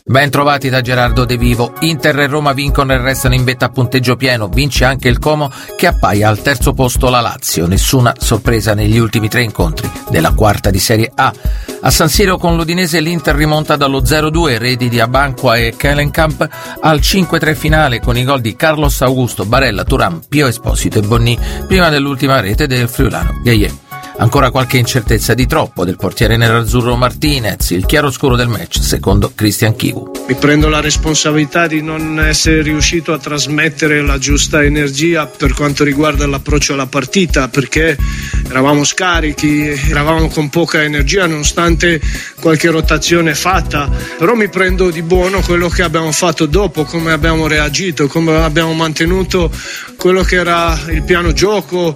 Ben trovati da Gerardo De Vivo. Inter e Roma vincono e restano in vetta a punteggio pieno. Vince anche il Como, che appaia al terzo posto la Lazio. Nessuna sorpresa negli ultimi 3 incontri della quarta di Serie A. A San Siro con l'Udinese l'Inter rimonta dallo 0-2, reti di Abanqua e Kellenkamp, al 5-3 finale con i gol di Carlos Augusto, Barella, Thuram, Pio Esposito e Bonni, prima dell'ultima rete del friulano Gueye. Ancora qualche incertezza di troppo del portiere nerazzurro Martinez, il chiaroscuro del match secondo Christian Chivu. Mi prendo la responsabilità di non essere riuscito a trasmettere la giusta energia per quanto riguarda l'approccio alla partita, perché eravamo scarichi, eravamo con poca energia nonostante qualche rotazione fatta, però mi prendo di buono quello che abbiamo fatto dopo, come abbiamo reagito, come abbiamo mantenuto quello che era il piano gioco,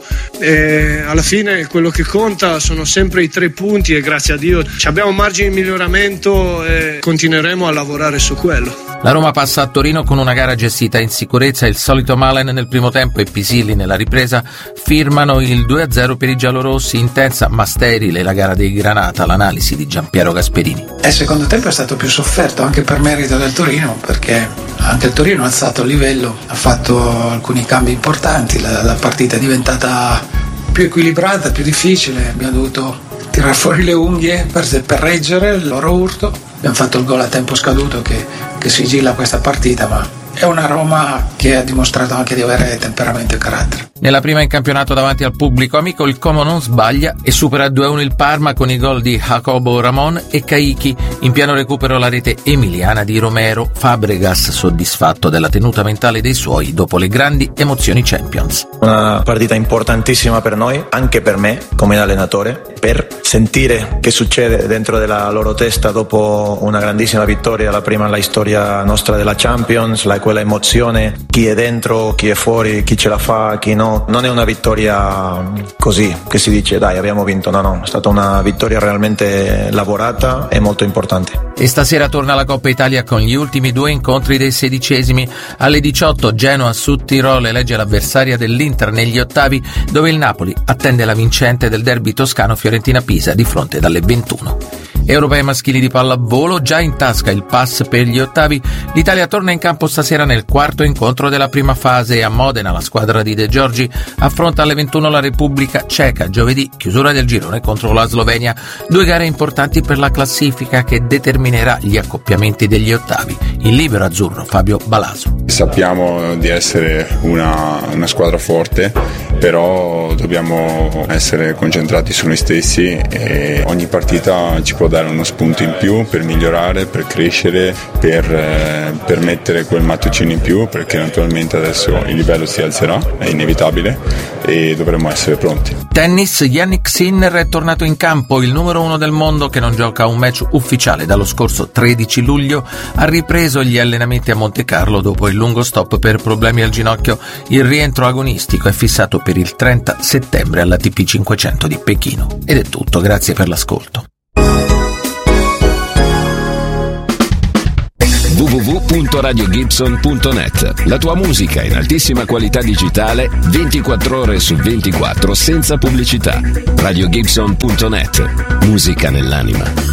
e alla fine quello che conta sono sempre i 3 punti e grazie a Dio abbiamo margini di miglioramento e continueremo a lavorare su quello. La Roma passa a Torino con una gara gestita in sicurezza. Il solito Malen nel primo tempo e Pisilli nella ripresa firmano il 2-0 per i giallorossi. Intensa ma sterile la gara dei Granata, l'analisi di Giampiero Gasperini. Il secondo tempo è stato più sofferto anche per merito del Torino, perché anche il Torino ha alzato il livello, ha fatto alcuni cambi importanti, la partita è diventata più equilibrata, più difficile, abbiamo dovuto tirare fuori le unghie per reggere il loro urto. Abbiamo fatto il gol a tempo scaduto che sigilla questa partita, ma è una Roma che ha dimostrato anche di avere temperamento e carattere. Nella prima in campionato davanti al pubblico amico il Como non sbaglia e supera 2-1 il Parma con i gol di Jacobo Ramon e Caichi. In piano recupero la rete emiliana di Romero. Fabregas soddisfatto della tenuta mentale dei suoi dopo le grandi emozioni Champions. Una partita importantissima per noi, anche per me come allenatore, per sentire che succede dentro della loro testa dopo una grandissima vittoria, la prima nella storia nostra della Champions, quella emozione, chi è dentro, chi è fuori, chi ce la fa, chi no. Non è una vittoria così che si dice dai abbiamo vinto, no, è stata una vittoria realmente lavorata e molto importante. E stasera torna la Coppa Italia con gli ultimi 2 incontri dei 16esimi. Alle 18 Genoa Sud Tirolo elegge l'avversaria dell'Inter negli ottavi, dove il Napoli attende la vincente del derby toscano Fiorentina-Pisa di fronte dalle 21. Europei maschili di pallavolo, già in tasca il pass per gli ottavi. L'Italia torna in campo stasera nel quarto incontro della prima fase. A Modena la squadra di De Giorgi affronta alle 21 la Repubblica Ceca. Giovedì chiusura del girone contro la Slovenia. 2 gare importanti per la classifica che determinerà gli accoppiamenti degli ottavi. Il libero azzurro Fabio Balaso. Sappiamo di essere una squadra forte, però dobbiamo essere concentrati su noi stessi e ogni partita ci può dare uno spunto in più per migliorare, per crescere, per mettere quel mattoncino in più, perché naturalmente adesso il livello si alzerà, è inevitabile e dovremo essere pronti. Tennis, Jannik Sinner è tornato in campo. Il numero 1 del mondo, che non gioca un match ufficiale dallo scorso 13 luglio, ha ripreso gli allenamenti a Monte Carlo dopo il lungo stop per problemi al ginocchio. Il rientro agonistico è fissato per il 30 settembre all'ATP 500 di Pechino. Ed è tutto, grazie per l'ascolto. www.radiogibson.net. La tua musica in altissima qualità digitale 24 ore su 24 senza pubblicità. radiogibson.net. Musica nell'anima.